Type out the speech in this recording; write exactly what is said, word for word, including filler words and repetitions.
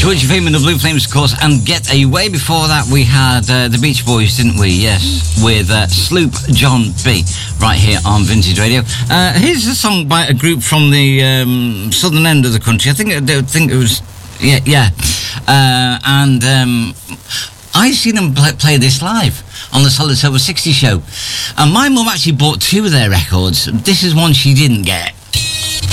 Torture Fame and the Blue Flames, of course, and Get Away. Before that, we had uh, the Beach Boys, didn't we? Yes, with uh, Sloop John B, right here on Vintage Radio. Uh, here's a song by a group from the um, southern end of the country. I think, I think it was, yeah, yeah. Uh, and um, I seen them play, play this live on the Solid Silver sixty show. And my mum actually bought two of their records. This is one she didn't get.